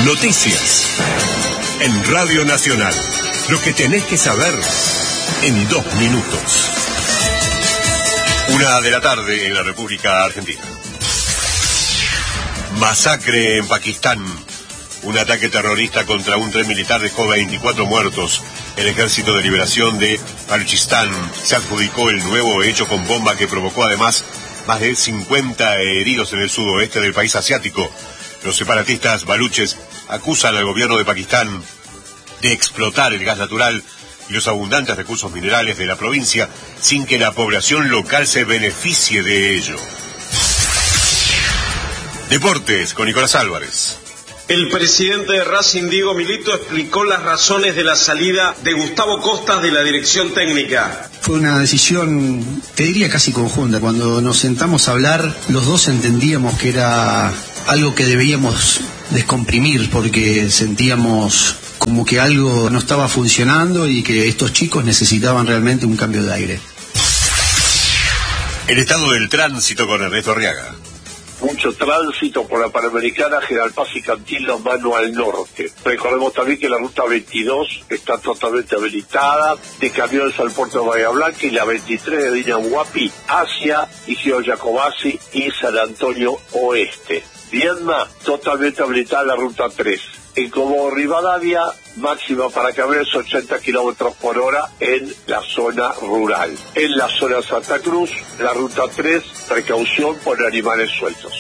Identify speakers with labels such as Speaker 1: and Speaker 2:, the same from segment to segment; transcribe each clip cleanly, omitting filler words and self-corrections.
Speaker 1: Noticias en Radio Nacional. Lo que tenés que saber en 2 minutos. 1 de la tarde en la República Argentina. Masacre en Pakistán. Un ataque terrorista contra un tren militar dejó 24 muertos. El Ejército de Liberación de Baluchistán se adjudicó el nuevo hecho con bomba que provocó además más de 50 heridos en el sudoeste del país asiático. Los separatistas baluches acusan al gobierno de Pakistán de explotar el gas natural y los abundantes recursos minerales de la provincia sin que la población local se beneficie de ello. Deportes con Nicolás Álvarez.
Speaker 2: El presidente de Racing, Diego Milito, explicó las razones de la salida de Gustavo Costas de la dirección técnica.
Speaker 3: Fue una decisión, te diría casi conjunta. Cuando nos sentamos a hablar, los dos entendíamos que era algo que debíamos descomprimir porque sentíamos como que algo no estaba funcionando y que estos chicos necesitaban realmente un cambio de aire.
Speaker 1: El estado del tránsito con Ernesto Arriaga.
Speaker 4: Mucho tránsito por la Panamericana, General Paz y Cantillo, mano al norte. Recordemos también que la ruta 22 está totalmente habilitada, de camiones al puerto de Bahía Blanca, y la 23 de Dinahuapi hacia Igio Jacobasi y San Antonio Oeste. Viedma, totalmente habilitada la ruta 3. En Comodoro Rivadavia, máxima para camiones 80 kilómetros por hora en la zona rural. En la zona Santa Cruz, la ruta 3, precaución por animales sueltos.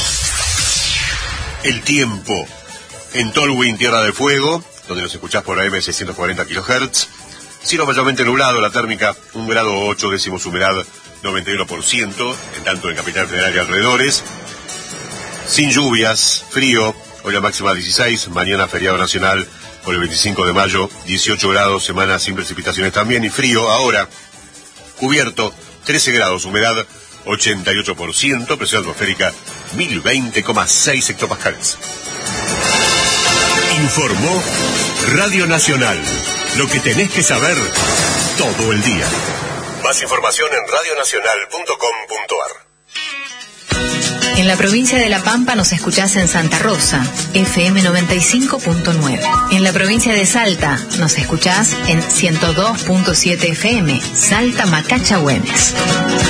Speaker 1: El tiempo. En Tolwyn, Tierra del Fuego, donde nos escuchás por AM 640 kHz. Cielo mayormente nublado, la térmica 1 grado 8 décimos, humedad 91%, en tanto en Capital Federal y alrededores. Sin lluvias, frío. Hoy la máxima 16, mañana feriado nacional por el 25 de mayo, 18 grados, semana sin precipitaciones también, y frío ahora, cubierto, 13 grados, humedad 88%, presión atmosférica 1020,6 hectopascales. Informó Radio Nacional, lo que tenés que saber todo el día. Más información en radionacional.com.ar.
Speaker 5: En la provincia de La Pampa nos escuchás en Santa Rosa, FM 95.9. En la provincia de Salta nos escuchás en 102.7 FM, Salta Macacha Güemes.